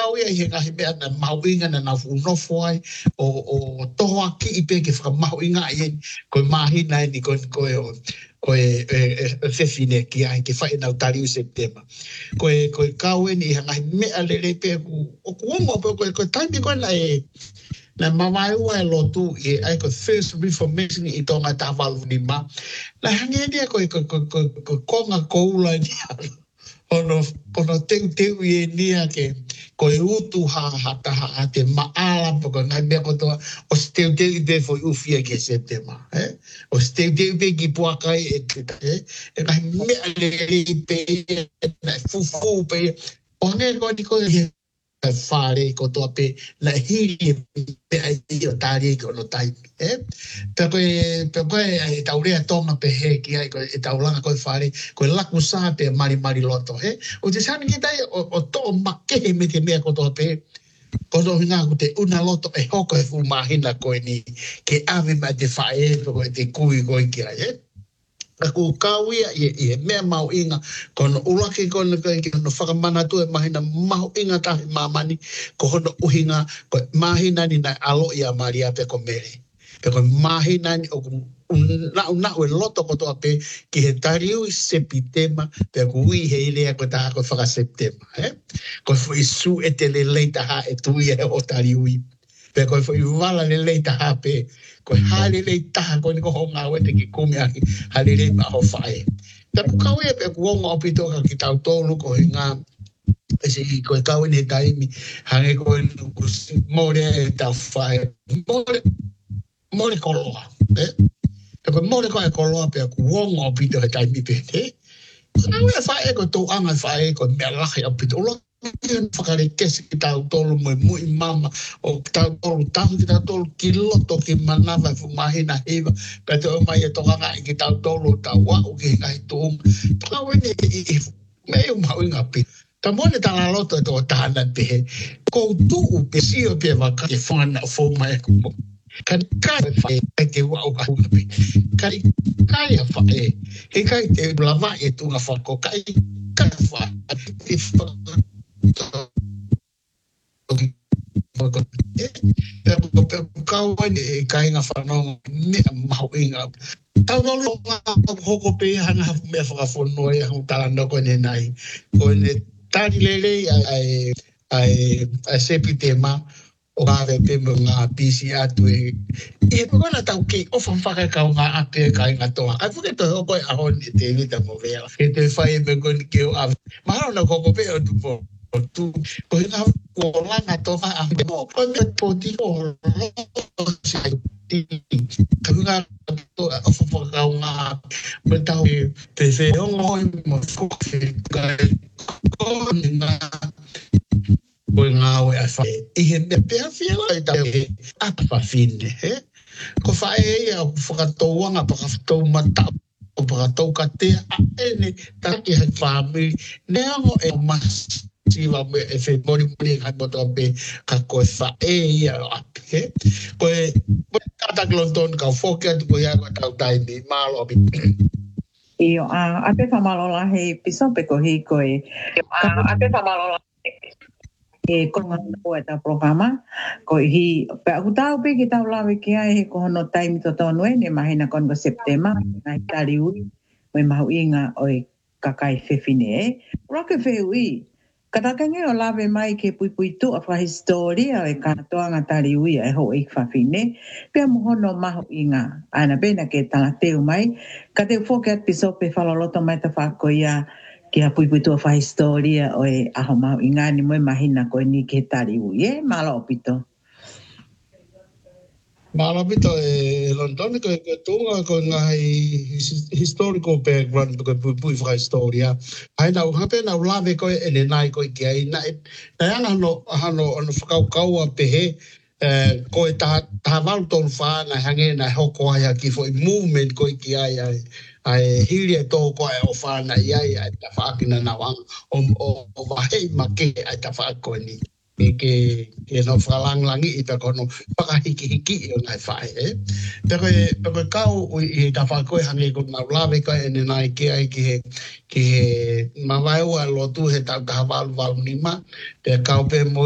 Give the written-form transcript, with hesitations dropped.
kau ia he ngahi mea na mauinga na nofo ai o toa ki i pe ke whakamauinga i koe mahina ni koe whewhine ki ai ke whae nau tariu September. Koe kau ni ngahi mea lele pe o kuongo koe taimi koe na mawaiua lotu i ai koe First Reformation i tonga tāwalu ni ma. Na hange dia koe konga koula ni ono teu i nia ke koe utu ha te maala po koe ngai mea kotoa o steu i pe foi ufia ke September. O steu i pe ki puakai e ngai mea le pe na fufu pe o ngai koe ni koe whare kotoa pe na hiri pe ai o tāri ko no taimi. Pe koe e taurea tonga pe he ki ai e taulanga koe whare koe laku sā pe mari loto. O te sāni ki tai o tō makehe me te mea kotoa pe kono hinga ko te una loto e hoko e fu mahina koe ni ke ave ma te whae koe te kui koe ki ai. Aku kawia i mea mau inga kono ulake kono whakamana tu e mahina mau inga tahi mamani ko hono uhinga ko mahina ni nai alo i a maria pe ko mere. Pe ko mahina ni o na e loto kotoa pe ki he tariu i Sepitema pe ko ui he ilea ko taha ko whaka Septema. Ko fui su e te le leita ha e tui e o tariu i. Pe ko fui wala le leita ha pe ko hale le taha ko ni ko honga o te ki kumi aki hale le ma ho whae. Te kau e pe kuonga o pito ka ki tau tolu ko he ngā e se i koe kau ni he taimi hange koe more e tau whae. More koloa. Te koe more koe koloa pe kuonga o pito he taimi pe te. Kau e whae ko tau anga whae ko mea lahi o pito. Whakare kesi ki tau tolu mui mama o tau tolu tahu ki tau tolu ki loto ki manawa fu mahina hewa pe te o mai e toka ngai ki tau tolu tau wau ki ngai tuum kau ene me o mau inga pi ta mone tala loto e toa tahana pehe kou tuu pe sio pe waka ke whana o fo mai kumo kan kai whae e te wau ka hunga pe kai a whae he kai te lava e tunga whako kai whae te whaka kau ni kainga whanau mea mau inga. Tau nolo ngā hoko pe hanga mea whakafono e hau talanda koe ne nai. Koe ne tari lele ai Sepitema o kāwe pe mo ngā pisi atu e. E pukona tau kei ofan whakakau ngā ape kainga toa. Ai fuke toi hoko e ahoni te vita mo vea. E te whae me koni keo awe. Maharo na hoko pe o tupo. Tu ko nga ko langa toka ang mo ko me poti ko ti nga to ofo ka nga betau te se ngo mo ko ka ko nga ko nga we afa e me pe afila ta apa fine ko fa e a fokato nga pa to mata o pa to ka te ene ta ki ha family ne ngo e mas siwa me e fe mori ka boto pe ka ko fa e ia ape ko tata glonton ka foka ko ya ko tau dai ni malo bi io ape fa malo la he piso pe ko hi ko e ape fa malo la e ko ngā ta programa ko hi pe aku tau pe ki tau lawe ki ai ko no time to tonu ne mahina kon ko September nai tari ui me mau inga oi kakai fefine roke fe ui Katakange o lawe mai ke pui tu a historia e katoa ngā tari ui e ho e whawhine. Pea mohono maho inga ana bena ke tala teo mai. Ka teo whoke at piso pe whaloloto mai ta whako ia ki a pui tu a historia o e aho maho inga ni moe mahina koe ni ke tari ui e malo opito. Malapito e London ko tunga ko ngai historical background ko pui historia ai na hape na lave ko ene nai ko ki ai na ana no ono whakau a pehe ko ta val ton fa na hange na hoko ai ki foi movement ko ki ai hili to ko ai o fa na ai ta fa kina na wang o vai ma ke ai ta fa ko ni ke no falang langi ita kono pakahiki o nai fai pero kau i ta fa ko hange ko na lave ko ene nai ke ai ke mawai wa lo tu he ta val ni ma te kau pe